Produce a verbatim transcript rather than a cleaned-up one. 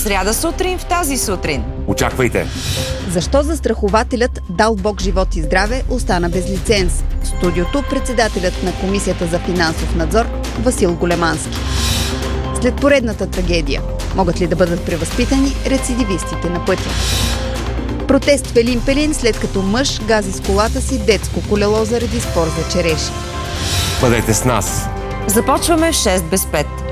сряда сутрин в тази сутрин. Очаквайте! Защо застрахователят, дал Бог живот и здраве, остана без лиценз? В студиото председателят на Комисията за финансов надзор Васил Големански. След поредната трагедия, могат ли да бъдат превъзпитани рецидивистите на пътя? Протест в Елин Пелин, след като мъж гази с колата си детско колело заради спор за череши. Бъдете с нас! Започваме в шест без пет.